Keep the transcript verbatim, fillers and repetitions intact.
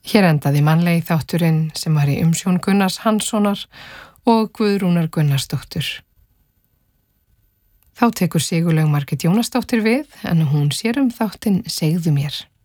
Hér endaði mannlegi þátturinn sem var í umsjón Gunnars Hanssonar og Guðrúnar Gunnarsdóttur. Þá tekur Sigurlaug Margrét Jónasdóttir við en hún sér um þáttinn Segðu mér.